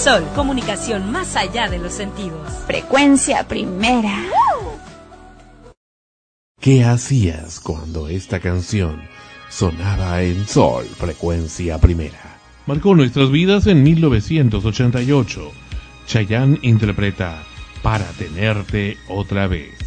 Sol, comunicación más allá de los sentidos. Frecuencia primera. ¿Qué hacías cuando esta canción sonaba en Sol, frecuencia primera? Marcó nuestras vidas en 1988. Chayanne interpreta Para tenerte otra vez.